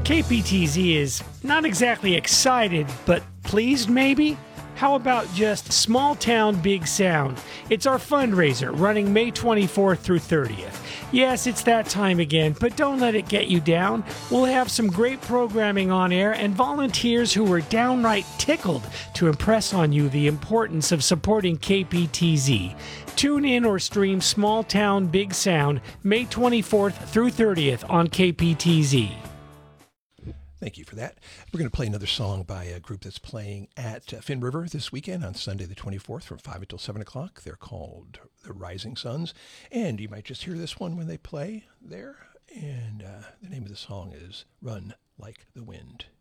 KPTZ is not exactly excited, but pleased maybe? How about just Small Town Big Sound? It's our fundraiser running May 24th through 30th. Yes, it's that time again, but don't let it get you down. We'll have some great programming on air and volunteers who are downright tickled to impress on you the importance of supporting KPTZ. Tune in or stream Small Town Big Sound May 24th through 30th on KPTZ. Thank you for that. We're going to play another song by a group that's playing at Finn River this weekend on Sunday the 24th from 5 until 7 o'clock. They're called the Rising Suns, and you might just hear this one when they play there. And the name of the song is Run Like the Wind.